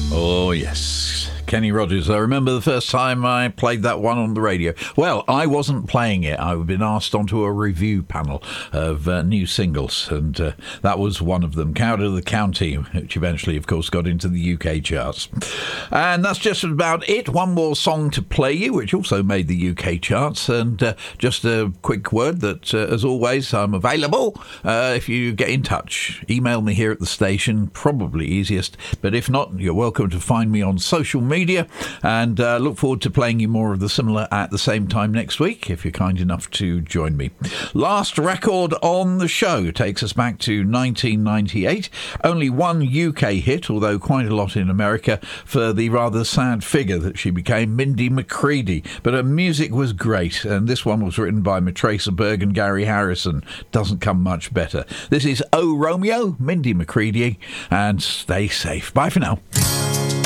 Oh, yes. Kenny Rogers. I remember the first time I played that one on the radio. Well, I wasn't playing it. I've been asked onto a review panel of new singles, and that was one of them, Out of the County, which eventually, of course, got into the UK charts. And that's just about it. One more song to play you, which also made the UK charts. And just a quick word that, as always, I'm available if you get in touch. Email me here at the station, probably easiest. But if not, you're welcome to find me on social media, and look forward to playing you more of the similar at the same time next week, if you're kind enough to join me. Last record on the show takes us back to 1998. Only one UK hit, although quite a lot in America, for the rather sad figure that she became, Mindy McCready. But her music was great, and this one was written by Matraca Berg and Gary Harrison. Doesn't come much better. This is Oh Romeo, Mindy McCready, and stay safe. Bye for now.